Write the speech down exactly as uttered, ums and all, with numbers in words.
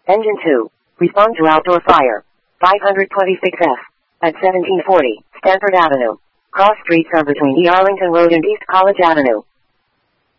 Engine two. Respond to outdoor fire. five twenty-six F. At seventeen forty, Stanford Avenue. Cross streets are between E. Arlington Road and East College Avenue.